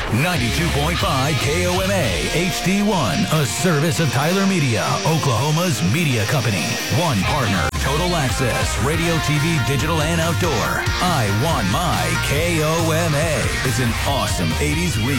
92.5 KOMA HD1, a service of Tyler Media, Oklahoma's media company. One partner, Total Access, radio, TV, digital, and outdoor. I Want My KOMA. It's an awesome 80s remix.